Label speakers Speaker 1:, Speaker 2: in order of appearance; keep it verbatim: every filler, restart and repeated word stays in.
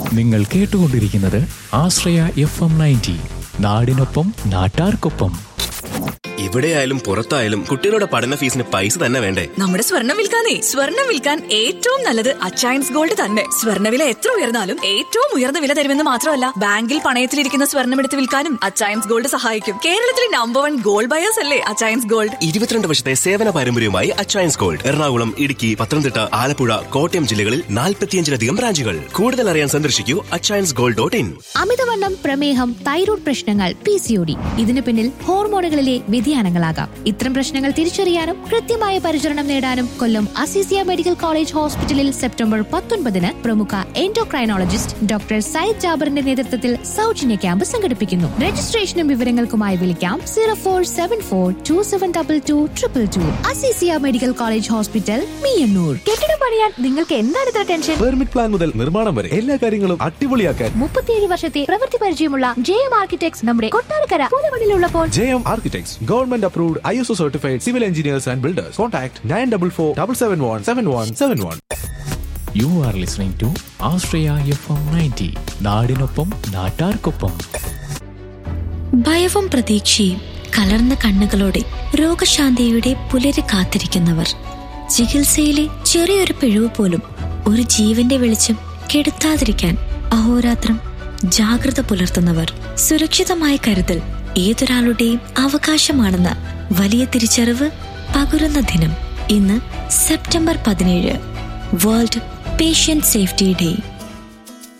Speaker 1: നിങ്ങൾ കേട്ടുകൊണ്ടിരിക്കുന്നത് ആശ്രയ F M ninety, നാടിനൊപ്പം നാട്ടാർക്കൊപ്പം.
Speaker 2: എവിടെയായാലും പുറത്തായാലും കുട്ടികളുടെ പഠന ഫീസിന് പൈസ തന്നെ വേണ്ടേ?
Speaker 3: നമ്മുടെ സ്വർണം വിൽക്കാനേ സ്വർണം വിൽക്കാൻ ഏറ്റവും നല്ലത് അച്ചയൻസ് ഗോൾഡ് തന്നെ. സ്വർണ്ണവില എത്ര ഉയർന്നാലും ഏറ്റവും ഉയർന്ന വില തരുമെന്ന് മാത്രമല്ല, ബാങ്കിൽ പണയത്തിലിരിക്കുന്ന സ്വർണം എടുത്ത് വിൽക്കാനും അച്ചയൻസ് ഗോൾഡ് സഹായിക്കും. കേരളത്തിലെ നമ്പർ വൺ ഗോൾഡ് ബയേഴ്സ് അല്ലേ അച്ചയൻസ് ഗോൾഡ്.
Speaker 2: ഇരുപത്തിരണ്ട് വർഷത്തെ സേവന പാരമ്പര്യവുമായി അച്ചയൻസ് ഗോൾഡ് എറണാകുളം, ഇടുക്കി, പത്തനംതിട്ട, ആലപ്പുഴ, കോട്ടയം ജില്ലകളിൽ നാൽപ്പത്തിയഞ്ചിലധികം ബ്രാഞ്ചുകൾ. കൂടുതൽ അറിയാൻ സന്ദർശിക്കൂ അച്ചയൻസ് ഗോൾഡ് ഡോട്ട് ഇൻ.
Speaker 4: അമിതവണ്ണം, പ്രമേഹം, തൈറോയ്ഡ് പ്രശ്നങ്ങൾ, പി സി ഒ ഡി, ഇതിനു പിന്നിൽ ഹോർമോണുകളിലെ വ്യതിയാനങ്ങളാകാം. ഇത്തരം പ്രശ്നങ്ങൾ തിരിച്ചറിയാനും കൃത്യമായ പരിചരണം നേടാനും കൊല്ലം അസീസിയ മെഡിക്കൽ കോളേജ് ഹോസ്പിറ്റലിൽ സെപ്റ്റംബർ പത്തൊൻപതിന് പ്രമുഖ എൻഡോക്രൈനോളജിസ്റ്റ് ഡോക്ടർ സയ്യിദ് ജാബറിന്റെ നേതൃത്വത്തിൽ സൗജന്യ ക്യാമ്പ് സംഘടിപ്പിക്കുന്നു. രജിസ്ട്രേഷനും വിവരങ്ങൾക്കുമായി വിളിക്കാം zero four seven four to seven double two triple two. Azeezia medical college hospital, Meeyannoor. കെട്ടിടം പണിയാൻ നിങ്ങൾക്ക് എന്താണ് ഇത്ര ടെൻഷൻ?
Speaker 5: പെർമിറ്റ് പ്ലാൻ മുതൽ നിർമ്മാണം വരെ എല്ലാ കാര്യങ്ങളും അടിപൊളിയാക്കാൻ
Speaker 4: മുപ്പത്തിയേഴ് വർഷത്തെ പ്രവൃത്തി പരിചയമുള്ള ജെ എം ആർക്കിടെക്ട്സ് നമ്മുടെ Kottarakkara പുതുമണിലുള്ളപ്പോൾ.
Speaker 5: J M architects government approved I S O certified civil engineers and builders. Contact nine double four double seven one seven one seven one.
Speaker 1: You are listening to Ashraya F M ninety, നാടിനൊപ്പം നാട്ടാർക്കൊപ്പം.
Speaker 6: ഭയവും പ്രതീക്ഷയും കലർന്ന കണ്ണുകളോടെ രോഗശാന്തിയുടെ പുലരി കാത്തിരിക്കുന്നവർ, ചികിത്സയിലെ ചെറിയൊരു പിഴവ് പോലും ഒരു ജീവന്റെ വെളിച്ചം കെടുത്താതിരിക്കാൻ അഹോരാത്രം ജാഗ്രത പുലർത്തുന്നവർ, സുരക്ഷിതമായ കരുതൽ ഏതൊരാളുടെയും അവകാശമാണെന്ന വലിയ തിരിച്ചറിവ് പകരുന്ന ദിനം ഇന്ന് സെപ്റ്റംബർ പതിനേഴ്, വേൾഡ് പേഷ്യന്റ് സേഫ്റ്റി ഡേ.